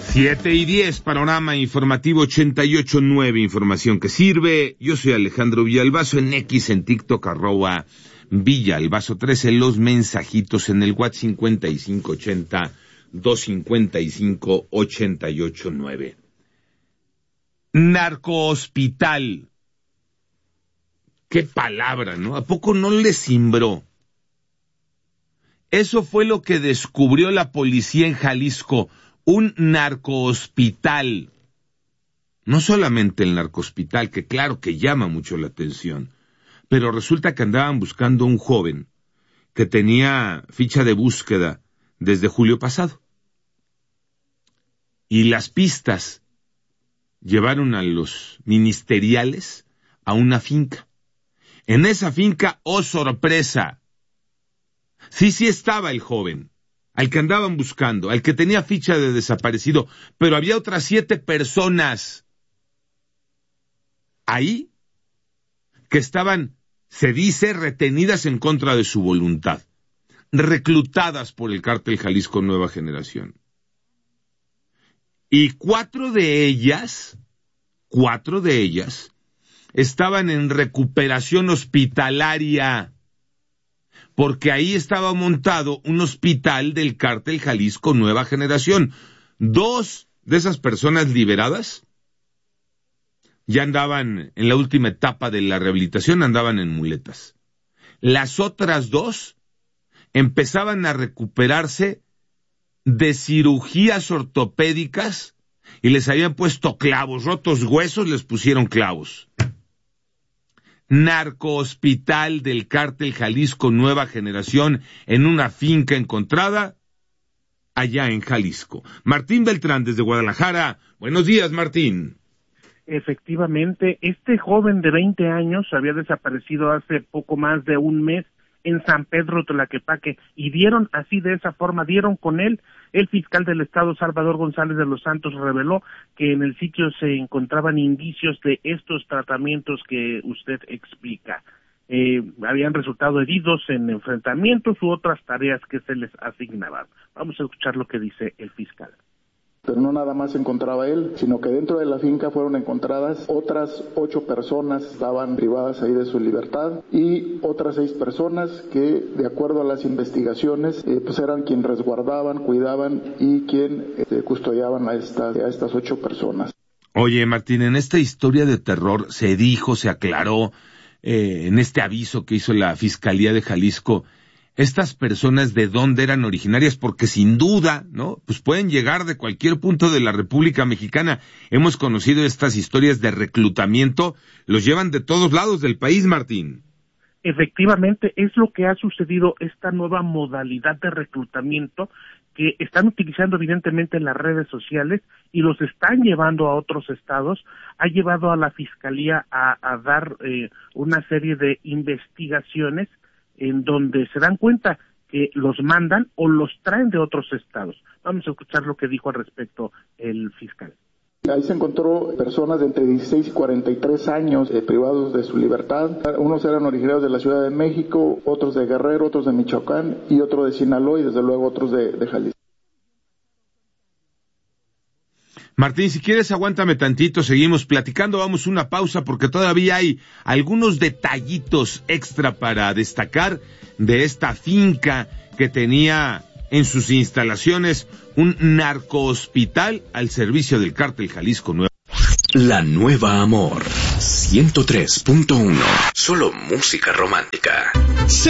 7:10, panorama informativo 88.9, información que sirve. Yo soy Alejandro Villalbazo, en X, en TikTok, @Villalbazo13, los mensajitos en el WhatsApp 5580-255-889. Narcohospital. Qué palabra, ¿no? ¿A poco no le cimbró? Eso fue lo que descubrió la policía en Jalisco. Un narcohospital. No solamente el narcohospital, que claro que llama mucho la atención, pero resulta que andaban buscando a un joven que tenía ficha de búsqueda desde julio pasado. Y las pistas llevaron a los ministeriales a una finca. En esa finca, ¡oh sorpresa! Sí estaba el joven, al que andaban buscando, al que tenía ficha de desaparecido, pero había otras 7 personas ahí que estaban, se dice, retenidas en contra de su voluntad, reclutadas por el cártel Jalisco Nueva Generación. Y 4 de ellas estaban en recuperación hospitalaria, porque ahí estaba montado un hospital del cártel Jalisco Nueva Generación. 2 de esas personas liberadas ya andaban en la última etapa de la rehabilitación, andaban en muletas. Las otras 2 empezaban a recuperarse de cirugías ortopédicas y les habían puesto clavos, rotos huesos, les pusieron clavos. Narcohospital del cártel Jalisco Nueva Generación en una finca encontrada allá en Jalisco. Martín Beltrán desde Guadalajara. Buenos días, Martín. Efectivamente, este joven de 20 años había desaparecido hace poco más de un mes en San Pedro Tlaquepaque y dieron con él. El fiscal del estado, Salvador González de los Santos, reveló que en el sitio se encontraban indicios de estos tratamientos que usted explica. Habían resultado heridos en enfrentamientos u otras tareas que se les asignaban. Vamos a escuchar lo que dice el fiscal. Pero no nada más se encontraba él, sino que dentro de la finca fueron encontradas otras 8 personas, estaban privadas ahí de su libertad, y otras 6 personas que, de acuerdo a las investigaciones, pues eran quien resguardaban, cuidaban y quien custodiaban a estas 8 personas. Oye, Martín, en esta historia de terror se dijo, se aclaró, en este aviso que hizo la Fiscalía de Jalisco, estas personas de dónde eran originarias, porque sin duda, ¿no? Pues pueden llegar de cualquier punto de la República Mexicana. Hemos conocido estas historias de reclutamiento, los llevan de todos lados del país, Martín. Efectivamente, es lo que ha sucedido, esta nueva modalidad de reclutamiento que están utilizando evidentemente en las redes sociales y los están llevando a otros estados, ha llevado a la Fiscalía a dar una serie de investigaciones en donde se dan cuenta que los mandan o los traen de otros estados. Vamos a escuchar lo que dijo al respecto el fiscal. Ahí se encontró personas de entre 16 y 43 años privados de su libertad. Unos eran originarios de la Ciudad de México, otros de Guerrero, otros de Michoacán y otro de Sinaloa y desde luego otros de Jalisco. Martín, si quieres aguántame tantito, seguimos platicando, vamos a una pausa porque todavía hay algunos detallitos extra para destacar de esta finca que tenía en sus instalaciones un narcohospital al servicio del cártel Jalisco Nueva. La Nueva Amor 103.1, solo música romántica.